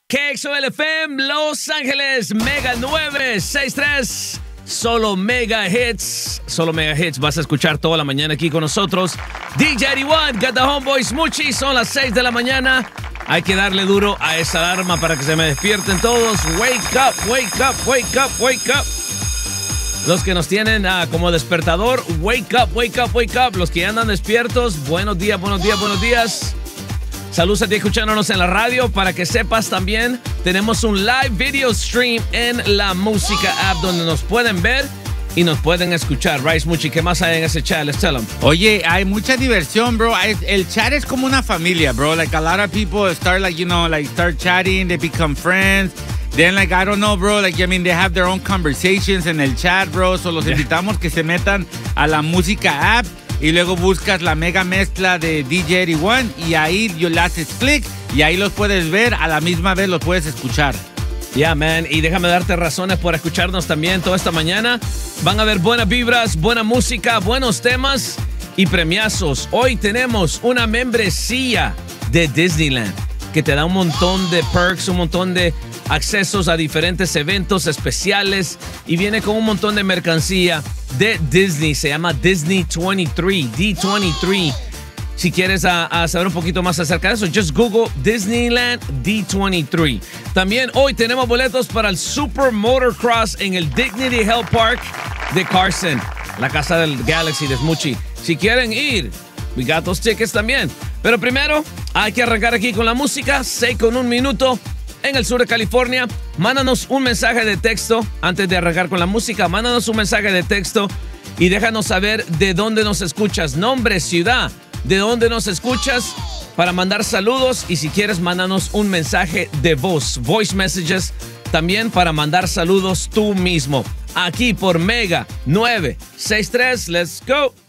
KXOL-FM Los Ángeles, Mega 963. Solo Mega Hits. Solo Mega Hits. Vas a escuchar toda la mañana aquí con nosotros. DJ 81, Got the Homeboys, Muchi. Son las 6 de la mañana. Hay que darle duro a esa alarma para que se me despierten todos. Wake up, wake up, wake up, wake up. Los que nos tienen como despertador, wake up, wake up, wake up. Los que ya andan despiertos, buenos días, buenos días, buenos días. Saludos a ti escuchándonos en la radio. Para que sepas también, tenemos un live video stream en la Música App donde nos pueden ver y nos pueden escuchar. Rice Muchi, ¿qué más hay en ese chat? Let's tell them. Oye, hay mucha diversión, bro. El chat es como una familia, bro. Like, a lot of people start, like, you know, like, start chatting, they become friends. Then, like, I don't know, bro, like, I mean, they have their own conversations en el chat, bro. So los invitamos que se metan a la Música App y luego buscas la mega mezcla de DJ 81 y ahí le haces click y ahí los puedes ver, a la misma vez los puedes escuchar. Yeah, man. Y déjame darte razones por escucharnos también toda esta mañana. Van a haber buenas vibras, buena música, buenos temas y premiazos. Hoy tenemos una membresía de Disneyland que te da un montón de perks, un montón de accesos a diferentes eventos especiales y viene con un montón de mercancía de Disney. Se llama Disney 23, D23. Si quieres saber un poquito más acerca de eso, just Google Disneyland D23. También hoy tenemos boletos para el Super Motocross en el Dignity Health Park de Carson, la casa del Galaxy de Smoochie. Si quieren ir, we got those tickets también. Pero primero, hay que arrancar aquí con la música. 6 con 1 minuto. En el sur de California, mándanos un mensaje de texto antes de arrancar con la música. Mándanos un mensaje de texto y déjanos saber de dónde nos escuchas. Nombre, ciudad, de dónde nos escuchas para mandar saludos. Y si quieres, mándanos un mensaje de voz, voice messages, también para mandar saludos tú mismo. Aquí por Mega 963. Let's go.